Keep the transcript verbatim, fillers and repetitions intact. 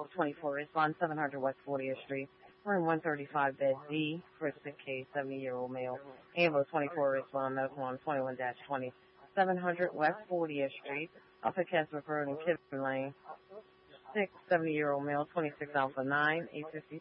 Alpha twenty-four, respond seven hundred West fortieth Street, room one thirty-five, bed D, for a sick case, seventy-year-old male. Ambo twenty-four, respond medical on twenty-one twenty, seven hundred West fortieth Street, off of Keswick Road in Kidman Lane. Six, seventy-year-old male, twenty-six Alpha nine, eight fifty